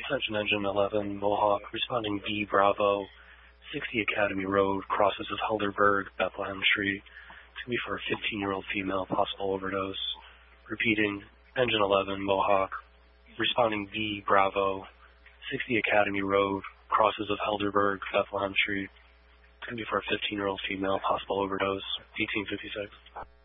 Attention Engine 11, Mohawk, responding B Bravo, 60 Academy Road, crosses of Helderberg, Bethlehem Street. It's going to be for a 15-year-old female, possible overdose. Repeating, Engine 11, Mohawk, responding B Bravo, 60 Academy Road, crosses of Helderberg, Bethlehem Street. It's going to be for a 15-year-old female, possible overdose, 1856.